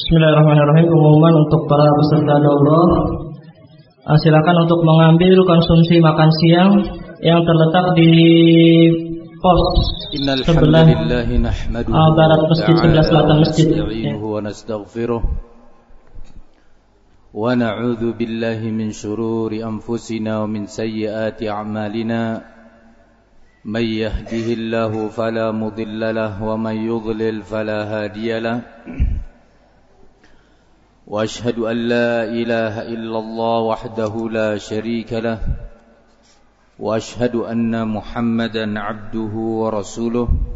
Bismillahirrahmanirrahim. Pengumuman untuk para peserta daurah, silakan untuk mengambil konsumsi makan siang yang terletak di pos sebelah barat masjid, sebelah selatan masjid. Wa na'udzu billahi min shururi anfusina wa min sayyiati a'malina. May yahdihillahu fala mudilla lahu wa may yudlil fala hadiya lahu. وأشهد أن لا إله إلا الله وحده لا شريك له وأشهد أن محمدا عبده ورسوله